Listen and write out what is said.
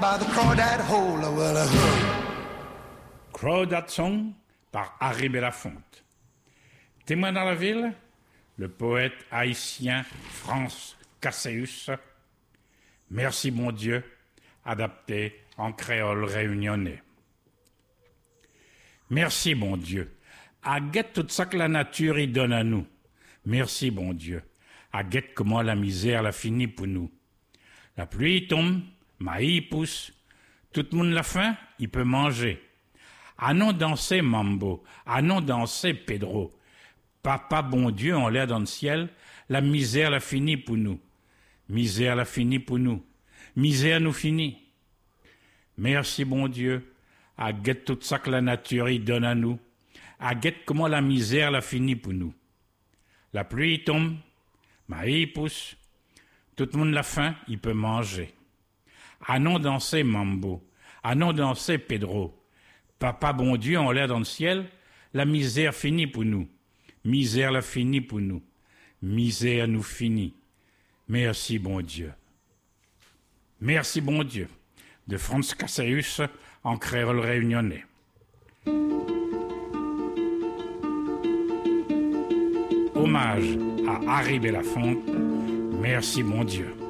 by the crawdad hole. Well, Crawdad Song par Harry Belafonte. Témoin dans la ville, le poète haïtien France Casséus. Merci mon Dieu, adapté en créole réunionnais. Merci bon Dieu, à guette tout ça que la nature y donne à nous. Merci bon Dieu, à guette comment la misère l'a fini pour nous. La pluie tombe, maïs pousse, tout le monde la faim, il peut manger. À non danser Mambo, à non danser Pedro. Papa bon Dieu, en l'air dans le ciel, la misère l'a fini pour nous. Misère l'a fini pour nous. Misère nous finit. Merci bon Dieu, à guette tout ça que la nature y donne à nous. À guette comment la misère l'a fini pour nous. La pluie tombe, maïs pousse, tout le monde la faim, il peut manger. À non danser Mambo, à non danser Pedro. Papa bon Dieu, en l'air dans le ciel, la misère finit pour nous. Misère la finit pour nous. Misère nous finit. Merci bon Dieu. Merci bon Dieu. De France Casséus en créole réunionnais. Hommage à Harry Belafonte. Merci mon Dieu.